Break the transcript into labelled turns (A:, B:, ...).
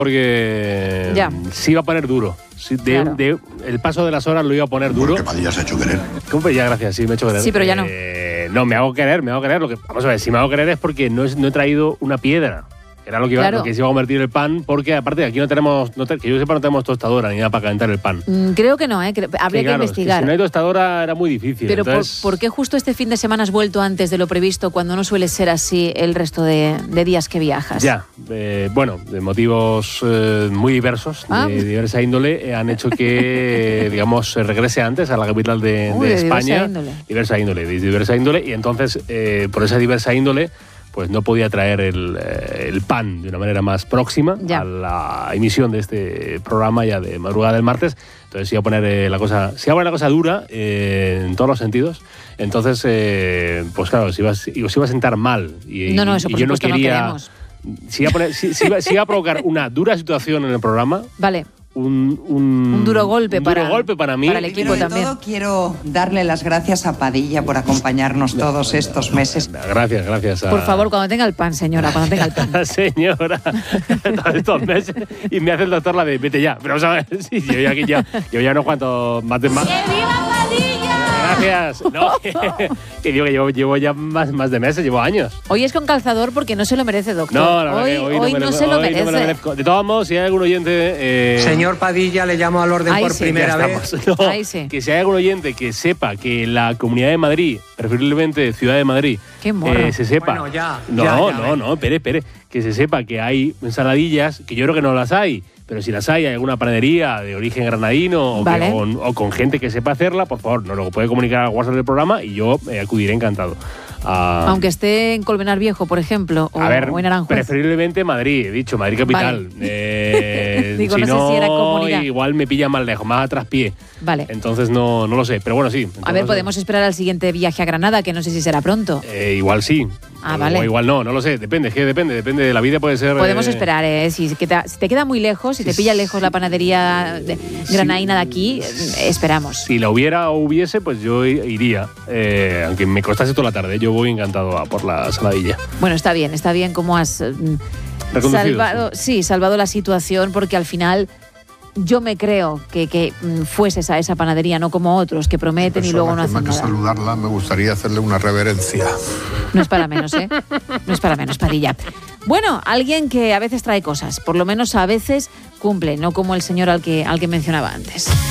A: porque sí iba a poner duro. Sí, el paso de las horas lo iba a poner duro.
B: Porque Padilla se ha hecho querer.
A: ¿Cómo? Ya, gracias, sí, me he hecho querer.
C: Sí, pero ya no.
A: No, me hago querer. Vamos a ver, si me hago querer es porque no he traído una piedra. Era lo que se iba a convertir el pan, porque aparte aquí no tenemos, que yo sepa, no tenemos tostadora ni nada para calentar el pan.
C: Creo que no, habría que investigar.
A: Si no hay tostadora era muy difícil.
C: Pero
A: entonces...
C: ¿por qué justo este fin de semana has vuelto antes de lo previsto cuando no suele ser así el resto de días que viajas?
A: Ya, bueno, de motivos muy diversos, de diversa índole, han hecho que, digamos, regrese antes a la capital de España. Diversa índole. Y entonces, por esa diversa índole, pues no podía traer el pan de una manera más próxima a la emisión de este programa ya de madrugada del martes. Entonces iba a poner la cosa dura en todos los sentidos. Entonces, pues claro, se iba a sentar mal. Y yo no quería. Si iba a provocar una dura situación en el programa.
C: Vale.
A: Un
C: duro golpe
A: para mí.
C: Para el equipo también.
D: Todo quiero darle las gracias a Padilla por acompañarnos todos estos meses.
A: Gracias.
C: Por favor, cuando tenga el pan, señora, cuando tenga el pan.
A: Señora, todos estos meses. Y me hace el doctor la de vete ya. Pero vamos a ver, sí, yo ya no cuento más de más.
C: ¡Que viva Padilla!
A: Gracias. No, que digo que llevo ya más de meses, llevo años.
C: Hoy es con calzador porque no se lo merece, doctor.
A: No,
C: hoy no se lo merece.
A: No me lo merezco. De todos modos, si hay algún oyente...
E: Señor Padilla, le llamo al orden por primera vez.
A: Que si hay algún oyente que sepa que la Comunidad de Madrid, preferiblemente Ciudad de Madrid, se sepa...
E: Bueno,
A: no, espere. Que se sepa que hay ensaladillas, que yo creo que no las hay, pero si las hay alguna panadería de origen granadino o con gente que sepa hacerla, por favor, nos lo puede comunicar al WhatsApp del programa y yo acudiré encantado.
C: Aunque esté en Colmenar Viejo, por ejemplo, o en Aranjuez.
A: Preferiblemente Madrid, he dicho, Madrid capital.
C: Digo, no sé si era comunidad.
A: Igual me pilla más lejos, más a traspié.
C: Vale.
A: Entonces no lo sé, pero bueno, sí.
C: A ver, podemos esperar al siguiente viaje a Granada, que no sé si será pronto.
A: Igual sí.
C: Vale.
A: O igual no lo sé, depende de la vida, puede ser...
C: Podemos esperar, si te queda muy lejos, si te pilla lejos la panadería granaína de aquí, esperamos.
A: Si la hubiese, pues yo iría, aunque me costase toda la tarde, yo voy encantado a por la saladilla.
C: Bueno, está bien cómo has salvado la situación, porque al final... Yo me creo que fueses a esa panadería, no como otros que prometen y luego no hacen nada.
B: Más que saludarla, me gustaría hacerle una reverencia.
C: No es para menos, No es para menos, Padilla. Bueno, alguien que a veces trae cosas, por lo menos a veces cumple, no como el señor al que mencionaba antes.